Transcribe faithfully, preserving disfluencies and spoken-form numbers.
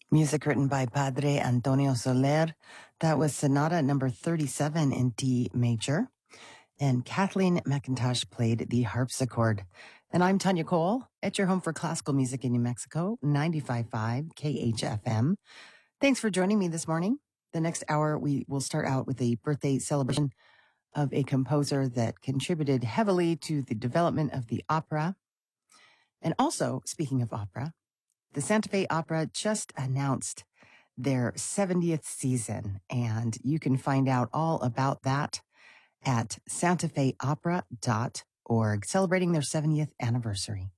Music written by Padre Antonio Soler. That was Sonata number thirty-seven in D major. And Kathleen McIntosh played the harpsichord. And I'm Tanya Cole at your home for classical music in New Mexico, ninety-five point five K H F M. Thanks for joining me this morning. The next hour, we will start out with a birthday celebration of a composer that contributed heavily to the development of the opera. And also, speaking of opera, the Santa Fe Opera just announced their seventieth season, and you can find out all about that at santa fe opera dot org, celebrating their seventieth anniversary.